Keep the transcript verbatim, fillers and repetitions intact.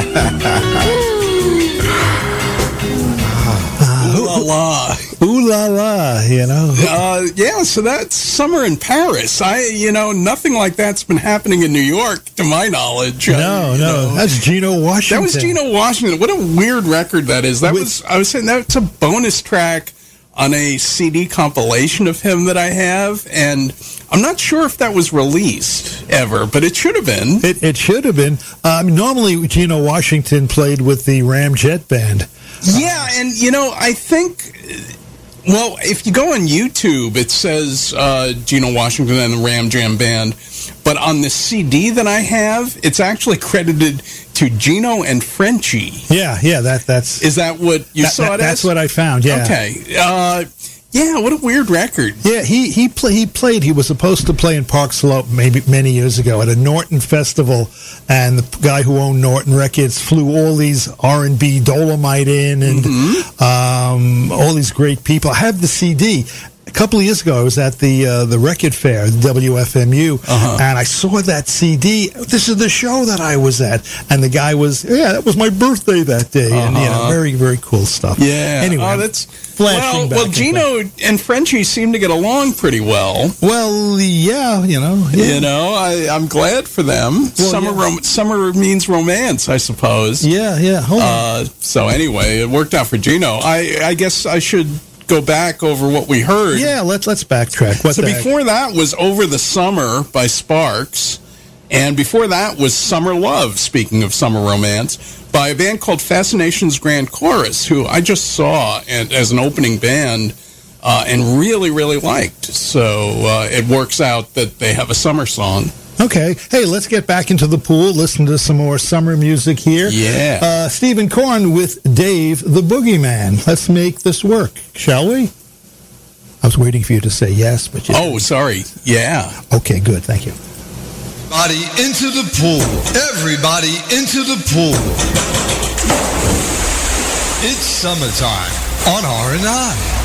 Ooh la la. Ooh la la, you know. Uh, yeah, so that's Summer in Paris. I, you know, nothing like that's been happening in New York, to my knowledge. No, uh, no, know. that's Geno Washington. That was Geno Washington. What a weird record that is. That With, was, I was saying, that's a bonus track on a C D compilation of him that I have, and I'm not sure if that was released ever, but it should have been. It, it should have been. Um, normally, Geno Washington played with the Ramjet Band. Yeah, and, you know, I think... Well, if you go on YouTube, it says uh, Geno Washington and the Ram Jam Band. But on the C D that I have, it's actually credited to Geno and Frenchie. Yeah, yeah, that that's... Is that what you that, saw that, it That's as? what I found, yeah. Okay. Uh, yeah, what a weird record. Yeah, he he, play, he played, he was supposed to play in Park Slope maybe many years ago at a Norton festival, and the guy who owned Norton Records flew all these R and B Dolomite in, and mm-hmm. um, all these great people. I have the C D. A couple of years ago, I was at the uh, the record fair, the W F M U, uh-huh. and I saw that C D. This is the show that I was at, and the guy was, yeah, that was my birthday that day, uh-huh. and you know, very very cool stuff. Yeah. Anyway, oh, that's flashing well. back Well, Geno and, and Frenchie seem to get along pretty well. Well, yeah, you know, yeah. you know, I, I'm glad for them. Well, summer, yeah. rom- summer means romance, I suppose. Yeah, yeah. Hold on. Uh, so anyway, it worked out for Geno. I I guess I should go back over what we heard. Yeah, let's let's backtrack. What so the before heck? that was Over the Summer by Sparks, and before that was Summer Love, speaking of summer romance, by a band called Fascinations Grand Chorus, who I just saw and, as an opening band uh, and really, really liked. So uh, it works out that they have a summer song. Okay. Hey, let's get back into the pool, listen to some more summer music here. Yeah. Uh, Stephen Korn with Dave the Boogeyman. Let's make this work, shall we? I was waiting for you to say yes, but you Oh, didn't. Sorry. Yeah. Okay, good. Thank you. Everybody into the pool. Everybody into the pool. It's summertime on R and I.